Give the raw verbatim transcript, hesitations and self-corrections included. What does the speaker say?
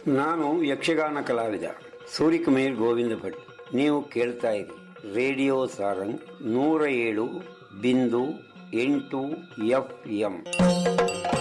ನಾನು ಯಕ್ಷಗಾನ ಕಲಾವಿದ ಸೂರಿಕುಮೇರ್ ಗೋವಿಂದ ಭಟ್. ನೀವು ಕೇಳ್ತಾ ಇರಿ ರೇಡಿಯೋ ಸಾರಂಗ್ ನೂರ ಏಳು ಬಿಂದು ಎಂಟು ಎಫ್ ಎಂ.